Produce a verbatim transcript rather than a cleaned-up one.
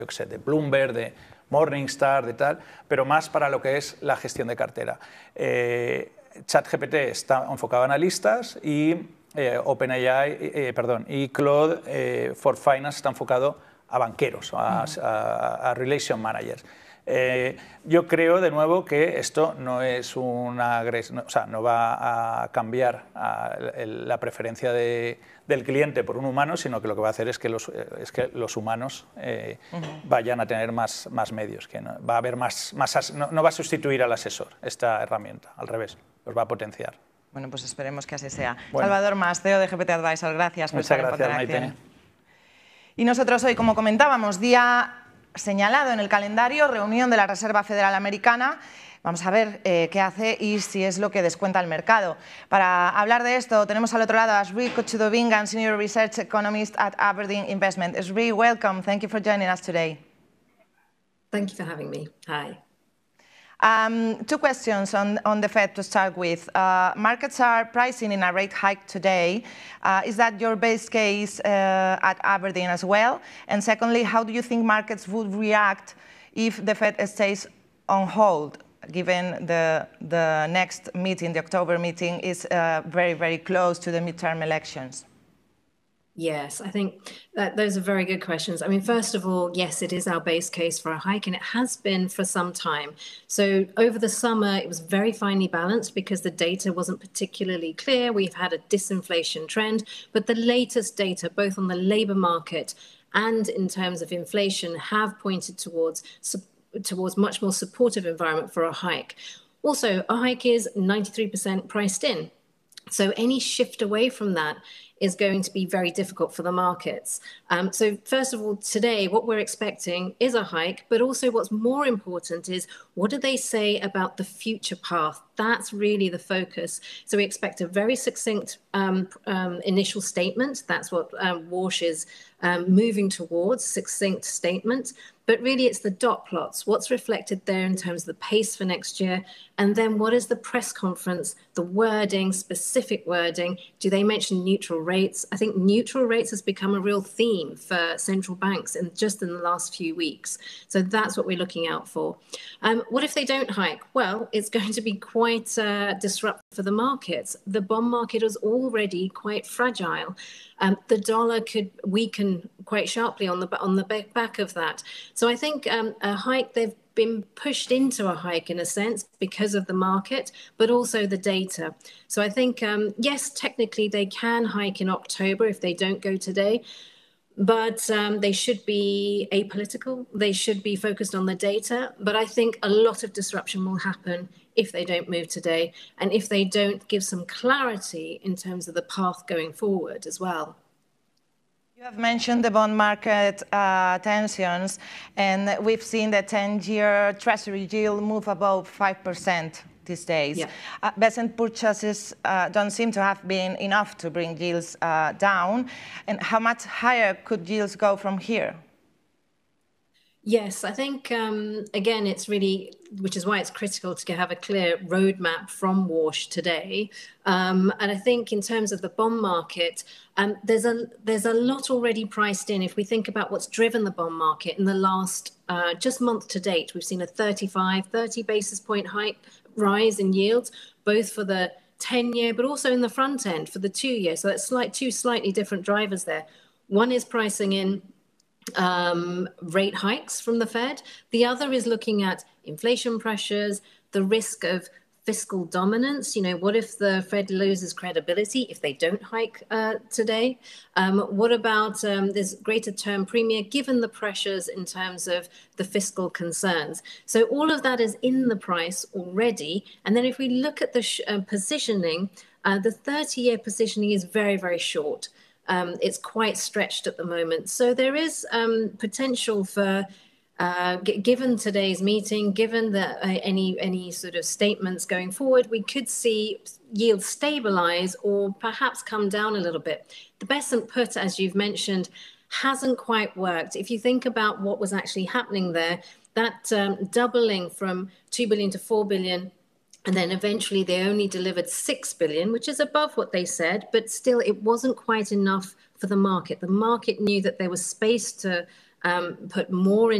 yo qué sé, de Bloomberg, de Morningstar, de tal, pero más para lo que es la gestión de cartera. Eh, ChatGPT está enfocado a analistas y eh, OpenAI, eh, perdón, y Claude eh, for Finance está enfocado a banqueros, a, a, a relation managers. Eh, yo creo, de nuevo, que esto no es una agresión, no, o sea, no va a cambiar a el, la preferencia de, del cliente por un humano, sino que lo que va a hacer es que los, es que los humanos eh, uh-huh. vayan a tener más, más medios, que no, va a haber más, más no, no va a sustituir al asesor esta herramienta, al revés, los va a potenciar. Bueno, pues esperemos que así sea. Bueno. Salvador Mas, C E O de G P T Advisor, gracias por Muchas estar gracias, en Ponte en Maite. Acción. Y nosotros hoy, como comentábamos, día señalado en el calendario, reunión de la Reserva Federal Americana. Vamos a ver eh, qué hace y si es lo que descuenta el mercado. Para hablar de esto, tenemos al otro lado a Sri Kochudovingan, Senior Research Economist at Aberdeen Investment. Sri, welcome. Thank you for joining us today. Thank you for having me. Hi. Um, two questions on, on the Fed to start with. Uh, markets are pricing in a rate hike today. Uh, is that your base case uh, at Aberdeen as well? And secondly, how do you think markets would react if the Fed stays on hold, given the, the next meeting, the October meeting, is uh, very, very close to the midterm elections? Yes, I think that those are very good questions. I mean, first of all, yes, it is our base case for a hike, and it has been for some time. So over the summer, it was very finely balanced because the data wasn't particularly clear. We've had a disinflation trend, but the latest data, both on the labor market and in terms of inflation, have pointed towards towards much more supportive environment for a hike. Also, a hike is ninety-three percent priced in. So any shift away from that is going to be very difficult for the markets. Um, so first of all, today, what we're expecting is a hike, but also what's more important is what do they say about the future path? That's really the focus. So we expect a very succinct um, um, initial statement. That's what um, Warsh is um, moving towards, succinct statement. But really, it's the dot plots, what's reflected there in terms of the pace for next year, and then what is the press conference, the wording, specific wording? Do they mention neutral rates? I think neutral rates has become a real theme for central banks in just in the last few weeks. So that's what we're looking out for. Um, what if they don't hike? Well, it's going to be quite uh, disruptive for the markets. The bond market is already quite fragile. Um, the dollar could weaken quite sharply on the on the back of that. So I think um, a hike, they've been pushed into a hike in a sense because of the market, but also the data. So I think, um, yes, technically they can hike in October if they don't go today, but um, they should be apolitical. They should be focused on the data. But I think a lot of disruption will happen if they don't move today and if they don't give some clarity in terms of the path going forward as well. You have mentioned the bond market uh, tensions, and we've seen the ten-year Treasury yield move above five percent these days. Yeah. Uh, Recent purchases uh, don't seem to have been enough to bring yields uh, down. And how much higher could yields go from here? Yes, I think, um, again, it's really, which is why it's critical to have a clear roadmap from Warsh today. Um, and I think in terms of the bond market, um, there's a there's a lot already priced in. If we think about what's driven the bond market in the last uh, just month to date, we've seen a thirty-five, thirty basis point hike rise in yields, both for the ten-year, but also in the front end for the two-year. So that's like two slightly different drivers there. One is pricing in Um, rate hikes from the Fed. The other is looking at inflation pressures, the risk of fiscal dominance. You know, what if the Fed loses credibility if they don't hike uh, today? Um, what about um, this greater term premium given the pressures in terms of the fiscal concerns? So all of that is in the price already. And then if we look at the sh- uh, positioning, uh, the thirty-year positioning is very, very short. Um, it's quite stretched at the moment. So there is um, potential for, uh, g- given today's meeting, given the, uh, any any sort of statements going forward, we could see yields stabilize or perhaps come down a little bit. The best and put, as you've mentioned, hasn't quite worked. If you think about what was actually happening there, that um, doubling from two billion to four billion, and then eventually they only delivered six billion, which is above what they said, but still it wasn't quite enough for the market. The market knew that there was space to um, put more in